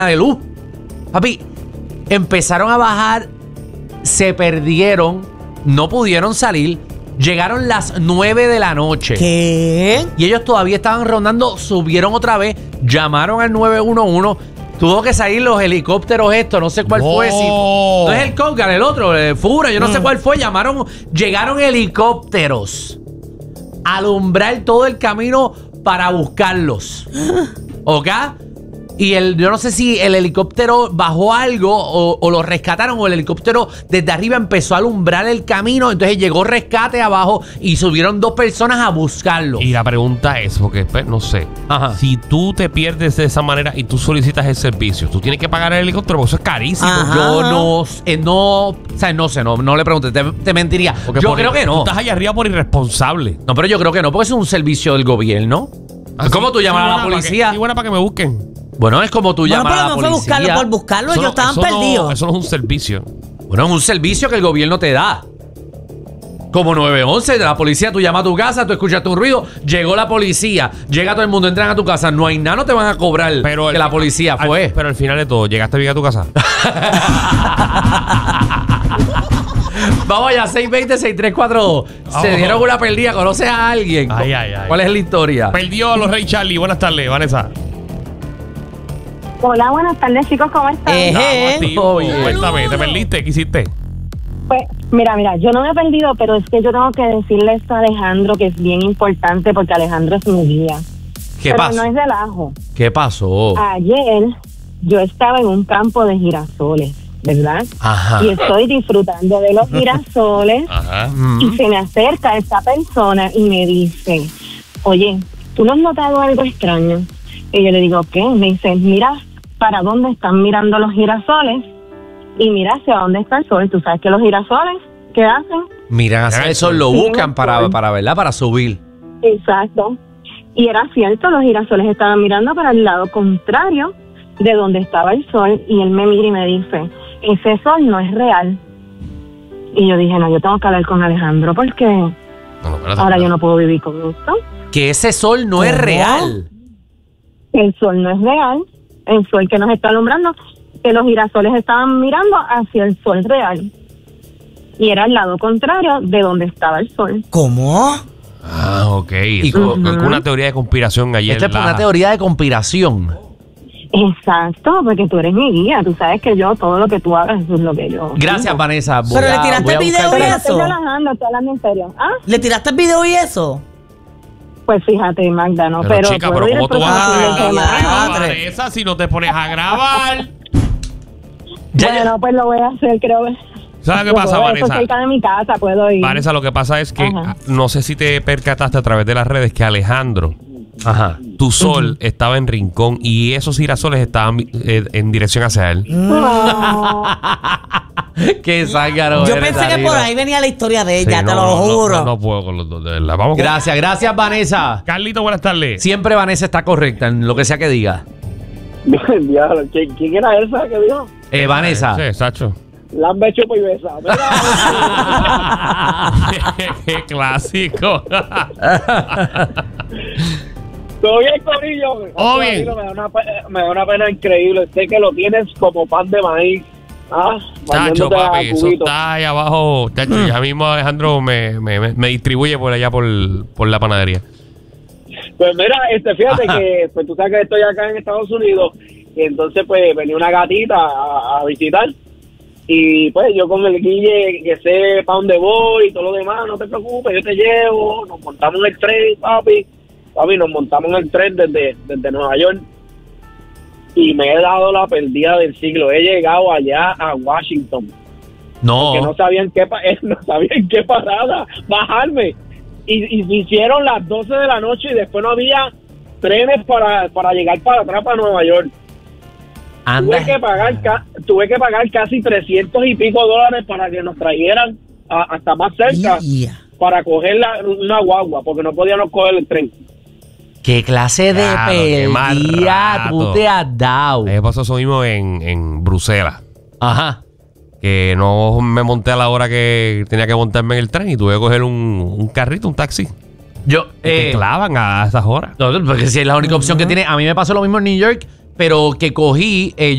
de luz. Papi, empezaron a bajar, se perdieron, no pudieron salir. Llegaron las 9 de la noche. ¿Qué? Y ellos todavía estaban rondando, subieron otra vez, llamaron al 911. Tuvo que salir los helicópteros no sé cuál fue. Si, no es el Coast Guard, el otro, el Fura, yo no sé cuál fue. Llegaron helicópteros a alumbrar todo el camino para buscarlos. ¿Ok? Y yo no sé si el helicóptero bajó algo o lo rescataron, o el helicóptero desde arriba empezó a alumbrar el camino. Entonces llegó rescate abajo y subieron 2 personas a buscarlo. Y la pregunta es, porque no sé, si tú te pierdes de esa manera y tú solicitas el servicio, ¿tú tienes que pagar el helicóptero? Porque eso es carísimo. Yo no sé, no le pregunté, te mentiría. Porque yo creo que no. Tú estás allá arriba por irresponsable. No, pero yo creo que no, porque es un servicio del gobierno. ¿Cómo tú llamas a la policía? Y bueno, para que me busquen. Bueno, es como tú llamas a la no policía. fue buscarlo por buscarlo, ellos estaban perdidos. Eso no es un servicio. Bueno, es un servicio que el gobierno te da. Como 911, de la policía, tú llamas a tu casa, tú escuchaste un ruido, llegó la policía, llega todo el mundo, entran a tu casa, no hay nada, no te van a cobrar que la policía fue. Pero al final de todo, ¿llegaste bien a tu casa? Vamos allá, 620-6342. Se dieron una perdida, ¿conoces a alguien? ¿Cuál es la historia? Perdió a los Rey Charlie. Buenas tardes, Vanessa. Hola, buenas tardes, chicos, ¿cómo están? Cuéntame, ¿te perdiste? ¿Qué hiciste? Pues, mira, yo no me he perdido, pero es que yo tengo que decirle esto a Alejandro, que es bien importante, porque Alejandro es mi guía. ¿Qué pasó? Pero no es relajo. ¿Qué pasó? Ayer yo estaba en un campo de girasoles, ¿verdad? Ajá. Y estoy disfrutando de los girasoles. Ajá. Y se me acerca esta persona y me dice, oye, ¿tú no has notado algo extraño? Y yo le digo, ¿qué? Me dice, mira para dónde están mirando los girasoles y mira hacia dónde está el sol. Tú sabes que los girasoles, ¿qué hacen? Miran hacia el sol, lo buscan para ¿verdad? Para subir. Exacto. Y era cierto, los girasoles estaban mirando para el lado contrario de donde estaba el sol, y él me mira y me dice, ese sol no es real. Y yo dije, no, yo tengo que hablar con Alejandro porque ahora yo no puedo vivir con esto. Que ese sol no es real. El sol no es real. El sol que nos está alumbrando, que los girasoles estaban mirando hacia el sol real. Y era al lado contrario de donde estaba el sol. ¿Cómo? Ah, ok. Y con una teoría de conspiración ayer. Esta es una teoría de conspiración. Exacto, porque tú eres mi guía. Tú sabes que yo, todo lo que tú hagas, eso es lo que yo... Gracias, Vanessa. Pero le tiraste el video y eso. Estoy relajando, estoy hablando en serio. ¿Ah? ¿Le tiraste el video y eso? Pues fíjate, Magda, ¿no? Pero chica, pero ¿cómo tú vas a grabar esa si no te pones a grabar? Bueno, pues lo voy a hacer, creo. ¿Sabes qué pasa, Vanessa? Estoy cerca de mi casa, puedo ir. Vanessa, lo que pasa es que no sé si te percataste a través de las redes que Alejandro, tu sol estaba en Rincón y esos girasoles estaban en dirección hacia él. Qué zángaro. Yo pensé que por ahí venía la historia de ella, Sí, te lo juro. No puedo con los dos, de verdad. Vamos Gracias, Vanessa. Carlito, buenas tardes. Siempre Vanessa está correcta en lo que sea que diga. Diablo, ¿quién era esa que dijo? Vanessa. Sí, Sacho. Lambe, chupa y besa. Qué clásico. Todo bien, corillo. Bien. Me da una pena increíble. Sé que lo tienes como pan de maíz. Chacho, papi, eso está ahí abajo. Chacho, ya mismo Alejandro me distribuye por allá por la panadería. Pues mira, fíjate que pues tú sabes que estoy acá en Estados Unidos y entonces pues venía una gatita a visitar y pues yo con el Guille que sé para dónde voy y todo lo demás, no te preocupes, yo te llevo, nos montamos en el tren, papi, nos montamos en el tren desde Nueva York y me he dado la perdida del siglo. He llegado allá a Washington. No. Que no sabían qué parada bajarme. Y me hicieron las 12 de la noche y después no había trenes para llegar para atrás para Nueva York. Tuve que pagar casi 300 y pico dólares para que nos trajeran hasta más cerca para coger una guagua, porque no podíamos coger el tren. ¿Qué clase de perdida tú te has dado? Me pasó eso mismo en Bruselas. Ajá. Que no me monté a la hora que tenía que montarme en el tren y tuve que coger un carrito, un taxi. Te clavan a esas horas. No, porque si es la única opción que tiene. A mí me pasó lo mismo en New York, pero que cogí,